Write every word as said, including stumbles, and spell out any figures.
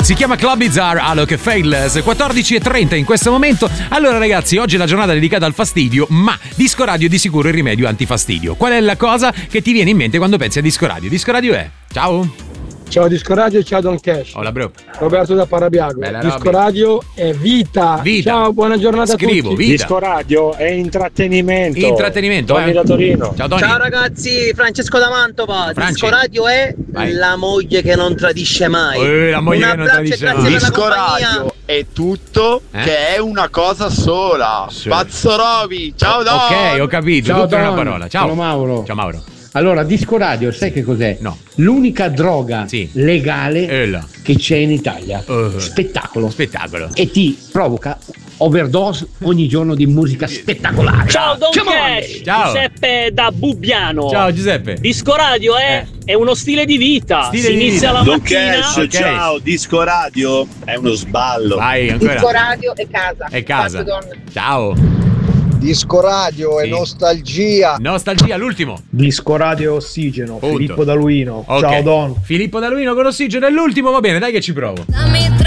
Si chiama Club Bizarre, Alok e Faithless, quattordici e trenta in questo momento. Allora ragazzi, oggi è la giornata dedicata al fastidio, ma Disco Radio è di sicuro il rimedio antifastidio. Qual è la cosa che ti viene in mente quando pensi a Disco Radio? Disco Radio è... Ciao! Ciao Disco Radio, ciao Don Cash. Hola bro. Roberto da Parabiago. Bella Disco Robby. Radio è vita. Vita. Ciao, buona giornata Scrivo, a tutti. vita. Disco Radio è intrattenimento. Intrattenimento, Tony eh. da Torino. Ciao Tony. Ciao ragazzi, Francesco da Mantova. Franci. Disco Radio è Vai. la moglie che non tradisce mai. Eh, la moglie Un che non abbraccio e tradisce grazie mai. per la Disco compagnia. Radio è tutto Eh? che è una cosa sola. Sì. Pazzorovi, ciao Don. Ok, ho capito, Ciao, tutta una Don. parola. Ciao. Sono Mauro. Ciao Mauro. Allora, Disco Radio, sai che cos'è? No. L'unica droga Sì. legale Eh là. che c'è in Italia. Uh. Spettacolo. Spettacolo. E ti provoca overdose ogni giorno di musica spettacolare. Ciao Don Come on, Cash, Ciao. Giuseppe da Bubbiano. Ciao Giuseppe. Disco Radio è, Eh. è uno stile di vita. Stile si di inizia vita. la Don mattina. Cash, Ok. ciao, Disco Radio è uno sballo. Vai ancora. Disco Radio e casa. È casa. Quattro donne. Ciao. Disco Radio Sì. e nostalgia. Nostalgia, l'ultimo. Disco Radio Ossigeno, Punto. Filippo Daluino. Ok. Ciao Don. Filippo Daluino con ossigeno è l'ultimo, va bene, dai che ci provo. Dammi tre